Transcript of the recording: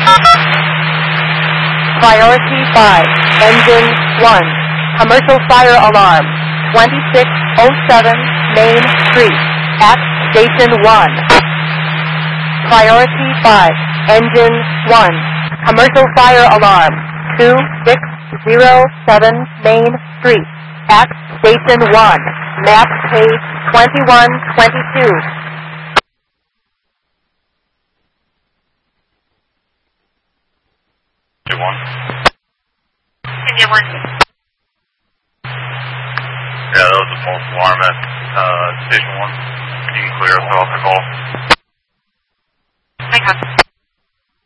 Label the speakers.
Speaker 1: Priority 5, Engine 1, Commercial Fire Alarm, 2607 Main Street, at Station 1. Priority 5, Engine 1, Commercial Fire Alarm, 2607 Main Street, at Station 1, map page 2122.
Speaker 2: India 1.
Speaker 3: Yeah, that was a false alarm at Station 1. You can clear us off the call.